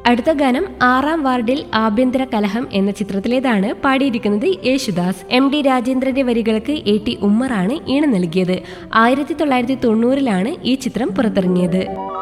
അടുത്ത ഗാനം 6-ാം വാർഡിൽ ആഭ്യന്തര കലഹം എന്ന ചിത്രത്തിലേതാണ്. പാടിയിരിക്കുന്നത് യേശുദാസ്. MD രാജേന്ദ്രന്റെ വരികൾക്ക് AT ഉമ്മറാണ് ഈണം നൽകിയത്. 1990-ലാണ് ഈ ചിത്രം പുറത്തിറങ്ങിയത്.